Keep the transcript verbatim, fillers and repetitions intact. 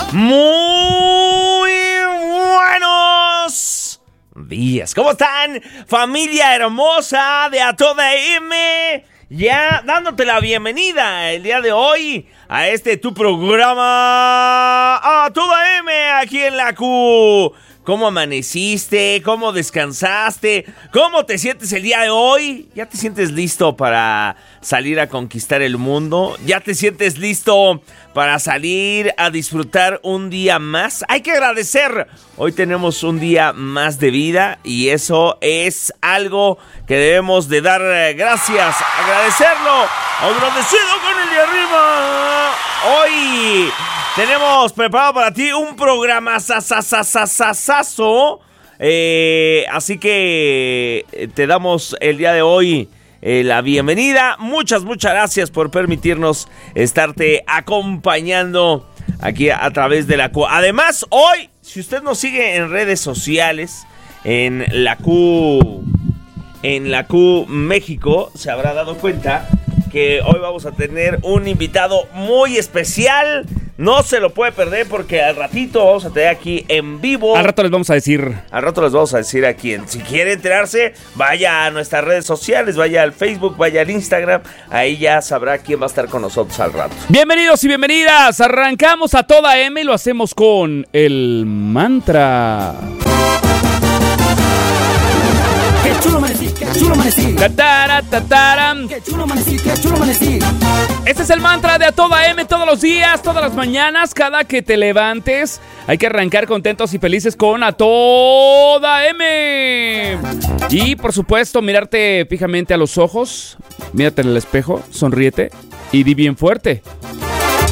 Muy buenos días. ¿Cómo están, familia hermosa de A Toda M? Ya dándote la bienvenida el día de hoy a este tu programa A Toda M aquí en la Q. ¿Cómo amaneciste? ¿Cómo descansaste? ¿Cómo te sientes el día de hoy? ¿Ya te sientes listo para salir a conquistar el mundo? ¿Ya te sientes listo para salir a disfrutar un día más? Hay que agradecer. Hoy tenemos un día más de vida y eso es algo que debemos de dar gracias, agradecerlo, agradecido con el de arriba. Hoy tenemos preparado para ti un programa sasasasasasazo. Eh, así que te damos el día de hoy eh, la bienvenida. Muchas, muchas gracias por permitirnos estarte acompañando aquí a, a través de la Q. Además, hoy, si usted nos sigue en redes sociales, en la Q, en la Q México, se habrá dado cuenta que hoy vamos a tener un invitado muy especial. No se lo puede perder porque al ratito vamos a tener aquí en vivo. Al rato les vamos a decir. Al rato les vamos a decir a quién. Si quiere enterarse, vaya a nuestras redes sociales, vaya al Facebook, vaya al Instagram. Ahí ya sabrá quién va a estar con nosotros al rato. Bienvenidos y bienvenidas. Arrancamos A Toda M y lo hacemos con el mantra. Qué chulo amanecí, qué chulo amanecí. Tatara, tatara. Qué chulo amanecí, qué chulo amanecí. Este es el mantra de A Toda M todos los días, todas las mañanas, cada que te levantes. Hay que arrancar contentos y felices con A Toda M. Y por supuesto, mirarte fijamente a los ojos. Mírate en el espejo, sonríete y di bien fuerte.